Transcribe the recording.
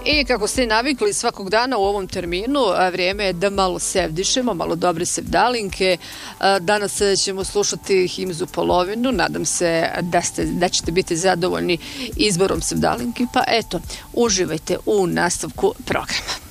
I kako ste navikli svakog dana u ovom terminu, vrijeme je da malo sevdišemo, malo dobre sevdalinke. Danas ćemo slušati Himzu Polovinu. Nadam se da ćete biti zadovoljni izborom sevdalinki. Pa eto, uživajte u nastavku programa.